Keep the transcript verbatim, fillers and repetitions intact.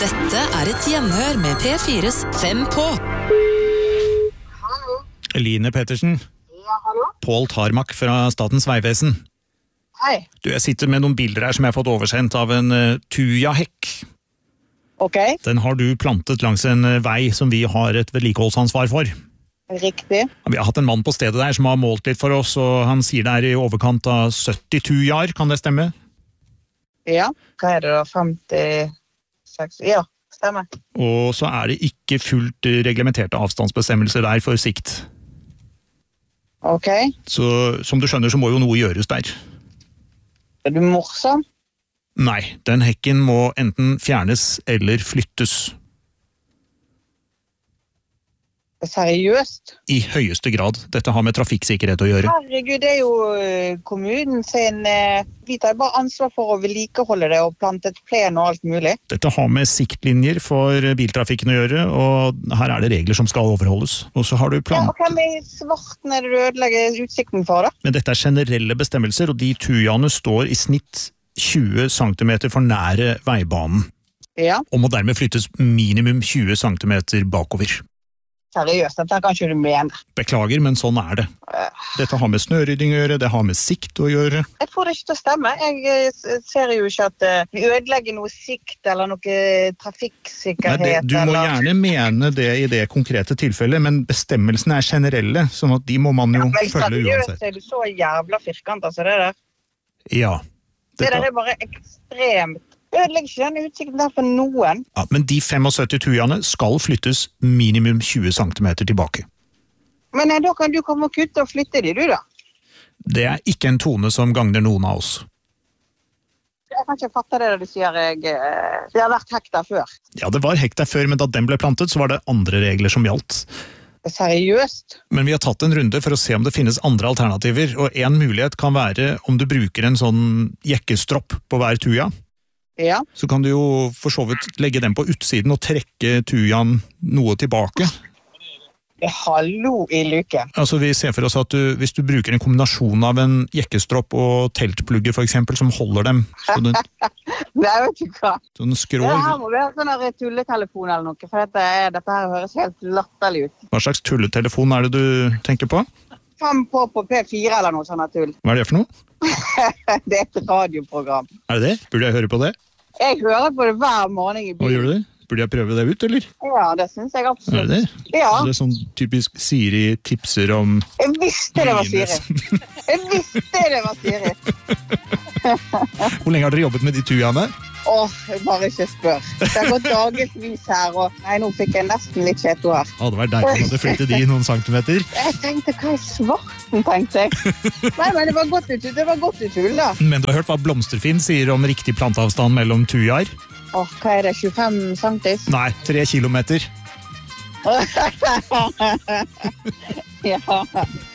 Dette er et gjenhør med P fires Fem på. Hallo. Line Pettersen. Ja, hallo. Pål Tarmak fra Statens Vegvesen. Hei. Du, jeg sitter med noen bilder her som jeg har fått oversendt av en uh, tuja-hekk. Ok, Den har du plantet langs en uh, vei som vi har et vedlikeholdsansvar for. riktig. Vi har hatt en mann på stedet der som har målt litt for oss, og han sier det er i overkant av sytti tujaer, kan det stemme? Ja, hva er det da? femtiseks? Ja, stemmer. Og så er det ikke fullt uh, reglementerte avstandsbestemmelser der for sikt. Ok. Så som du skjønner så må jo noe gjøres der. Er du morsom? Nei, den hekken må enten fjernes eller flyttes. Seriøst? I høyeste grad. Dette har med trafikksikkerhet å gjøre. Herregud, det er jo eh, kommunen sin... eh, Vi tar bare ansvar for å vedlikeholde det og plante et plen og alt mulig. Dette har med siktlinjer for biltrafikken å gjøre, og her er det regler som skal overholdes. Og så har du Ja, plan... og hvem i svarten er det du ødelegger utsikten for da? Men dette er generelle bestemmelser, og de tujaene står i snitt tjue centimeter for nære veibanen, Ja, og må dermed flyttes minimum tjue centimeter bakover. seriøst, dette kan ikke du mene. Beklager, men sånn er det. Dette har med snørydding å gjøre, det har med sikt å gjøre. Jeg får det ikke til å stemme. Jeg eh, s- ser jo ikke at eh, vi ødelegger noe sikt eller noe Nei, trafikksikkerhet. det, du må eller... gjerne mene det i det konkrete tilfellet, men bestemmelsene er generelle, sånn at de må man jo Men følge seriøst, uansett. er du så jævla firkant, altså det der? Ja. Det Dette, der er bare ekstremt. Ødelegger ikke den utsikten der for noen. ja, men de syttifem tujaene skal flyttes minimum tjue centimeter tilbake. Men eh, da kan du komme og kutte og flytte de, du da. Det er ikke en tone som gagner noen av oss. Jeg kan ikke fatte det da du sier jeg, eh, det har vært hekk der før. Ja, det var hekk der før, men da den ble plantet, så var det andre regler som gjaldt. Seriøst? Men vi har tatt en runde for å se om det finnes andre alternativer, og en mulighet kan være om du bruker en sånn jekkestropp på hver tuja. Ja. Så kan du jo for så vidt legge den på utsiden og trekke tujaen noe tilbake. Hallo i luken. Altså vi ser for oss at du, hvis du bruker en kombinasjon av en jekkestropp og teltplugger for eksempel, som holder dem, så den, Nei, vet du hva? så den Det skrår. her må være sånn her tulletelefon eller noe, for dette, er, dette her høres helt latterlig ut. Hva slags tulletelefon er det du tenker på? Fem på på P fire eller noe sånt her tull. Hva er det for noe? Det er et radioprogram. Er det det? Burde jeg høre på det? Jeg hører på det hver morgen i Hva bilen. gjør du det? Burde jeg prøve det ut, eller? Ja, det synes jeg Er absolutt. det det? Ja, Det er sånn typisk Siri tipser om jeg visste det var Siri. Ines. Jeg visste det var Siri. Hvor lenge har dere jobbet med de tujaene? Åh, bare ikke spør. Det har gått dagevis her, og nei, nå fikk jeg nesten litt kjeto her. Ja, det var deilig om du flyttet de noen centimeter. Jeg tenkte, hva i svarten, tenkte jeg. Nei, men det var godt ut, det var godt ut tull, da. Men du har hørt hva Blomsterfinn sier om riktig planteavstand mellom tujaer? Åh, hva er det, tjuefem centimeter? Nei, tre kilometer. Ja.